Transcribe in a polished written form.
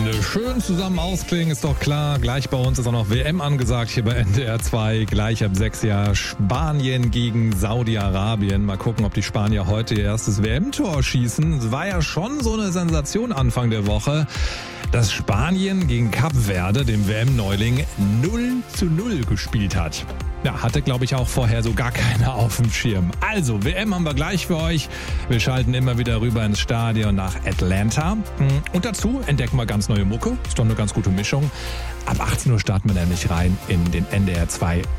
Wochenende schön zusammen ausklingen, ist doch klar. Gleich bei uns ist auch noch WM angesagt hier bei NDR 2. Gleich ab 6 Jahr Spanien gegen Saudi-Arabien. Mal gucken, ob die Spanier heute ihr erstes WM-Tor schießen. Es war ja schon so eine Sensation Anfang der Woche, dass Spanien gegen Kap Verde, dem WM-Neuling, 0:0 gespielt hat. Ja, hatte, glaube ich, auch vorher so gar keiner auf dem Schirm. Also, WM haben wir gleich für euch. Wir schalten immer wieder rüber ins Stadion nach Atlanta. Und dazu entdecken wir ganz neue Mucke. Ist doch eine ganz gute Mischung. Ab 18 Uhr starten wir nämlich rein in den NDR 2